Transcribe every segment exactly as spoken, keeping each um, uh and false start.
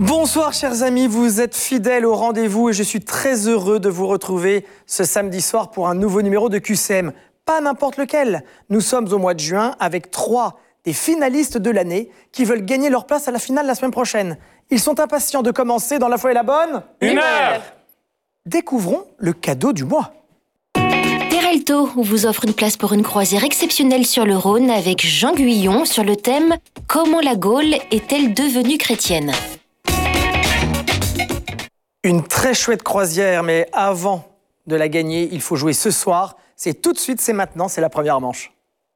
Bonsoir chers amis, vous êtes fidèles au rendez-vous et je suis très heureux de vous retrouver ce samedi soir pour un nouveau numéro de Q C M. Pas n'importe lequel. Nous sommes au mois de juin avec trois des finalistes de l'année qui veulent gagner leur place à la finale la semaine prochaine. Ils sont impatients de commencer dans la foi et la bonne humeur. Découvrons le cadeau du mois. Terralto vous offre une place pour une croisière exceptionnelle sur le Rhône avec Jean Guyon sur le thème « Comment la Gaule est-elle devenue chrétienne ?» Une très chouette croisière, mais avant de la gagner, il faut jouer ce soir. C'est tout de suite, c'est maintenant, c'est la première manche.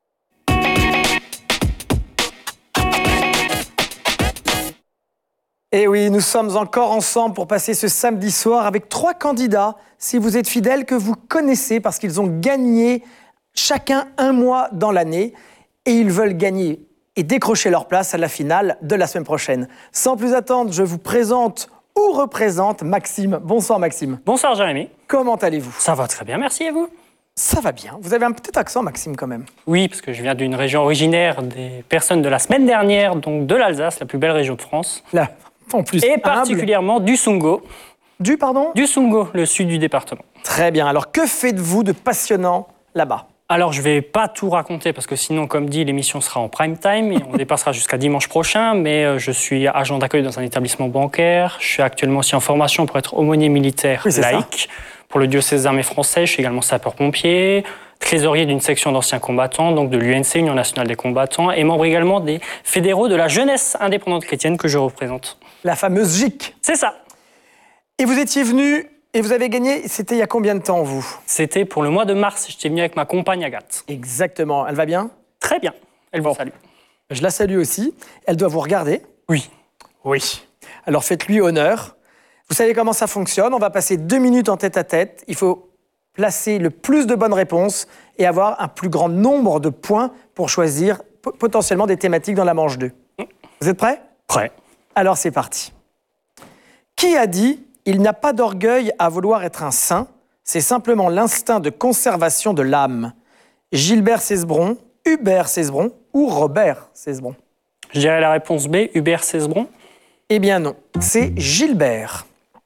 Et oui, nous sommes encore ensemble pour passer ce samedi soir avec trois candidats, si vous êtes fidèles, que vous connaissez parce qu'ils ont gagné chacun un mois dans l'année et ils veulent gagner et décrocher leur place à la finale de la semaine prochaine. Sans plus attendre, je vous présente ou représente Maxime. Bonsoir Maxime. Bonsoir Jérémy. Comment allez-vous? Ça va très bien, merci et vous? Ça va bien. Vous avez un petit accent Maxime quand même. Oui, parce que je viens d'une région originaire des personnes de la semaine dernière, donc de l'Alsace, la plus belle région de France. Là, en plus. Et humble. particulièrement du Sungo. Du pardon? Du Sungo, le sud du département. Très bien. Alors que faites-vous de passionnant là-bas? Alors, je ne vais pas tout raconter parce que sinon, comme dit, l'émission sera en prime time et on dépassera jusqu'à dimanche prochain. Mais je suis agent d'accueil dans un établissement bancaire. Je suis actuellement aussi en formation pour être aumônier militaire oui, laïque pour le diocèse armé français. Je suis également sapeur-pompier, trésorier d'une section d'anciens combattants, donc de l'U N C, Union nationale des combattants, et membre également des fédéraux de la jeunesse indépendante chrétienne que je représente. La fameuse J I C. C'est ça. Et vous étiez venu et vous avez gagné, c'était il y a combien de temps, vous? C'était pour le mois de mars. J'étais venu avec ma compagne Agathe. Exactement. Elle va bien? Très bien. Elle vous salue. Je la salue aussi. Elle doit vous regarder? Oui. Oui. Alors faites-lui honneur. Vous savez comment ça fonctionne. On va passer deux minutes en tête-à-tête. Il faut placer le plus de bonnes réponses et avoir un plus grand nombre de points pour choisir potentiellement des thématiques dans la manche deux. Vous êtes prêts? Prêt. Alors c'est parti. Qui a dit « Il n'y a pas d'orgueil à vouloir être un saint, c'est simplement l'instinct de conservation de l'âme » Gilbert Cesbron, Hubert Cesbron ou Robert Cesbron? Je dirais la réponse B, Hubert Cesbron. Eh bien non, c'est Gilbert.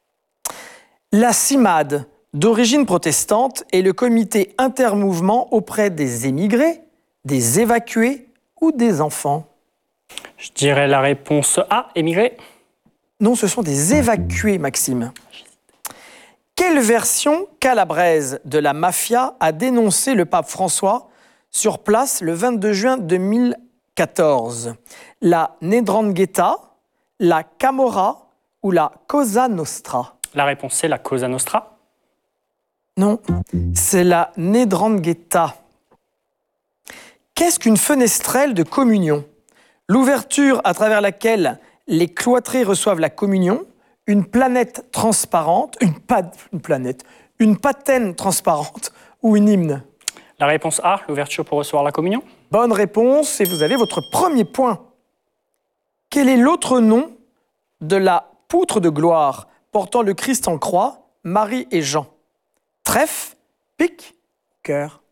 La CIMAD, d'origine protestante, est le comité intermouvement auprès des émigrés, des évacués ou des enfants. Je dirais la réponse A, émigrés. Non, ce sont des évacués, Maxime. Quelle version calabraise de la mafia a dénoncé le pape François sur place le vingt-deux juin deux mille quatorze? La Ndrangheta, la Camorra ou la Cosa Nostra? La réponse c'est la Cosa Nostra. Non, c'est la Ndrangheta. Qu'est-ce qu'une fenestrelle de communion? L'ouverture à travers laquelle les cloîtrés reçoivent la communion, une planète transparente, une, pa- une planète, une patène transparente ou une hymne? La réponse A, l'ouverture pour recevoir la communion. Bonne réponse et vous avez votre premier point. Quel est l'autre nom de la poutre de gloire portant le Christ en croix, Marie et Jean? Trèfle, pique, cœur.